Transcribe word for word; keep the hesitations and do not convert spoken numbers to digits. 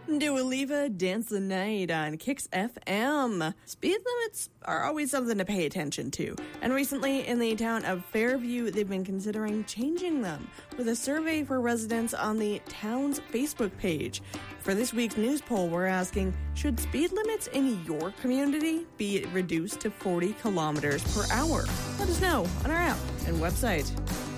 Dua Lipa, Dance the Night on Kicks F M. Speed limits are always something to pay attention to. And recently, in the town of Fairview, they've been considering changing them with a survey for residents on the town's Facebook page. For this week's news poll, we're asking, should speed limits in your community be reduced to forty kilometers per hour? Let us know on our app and website.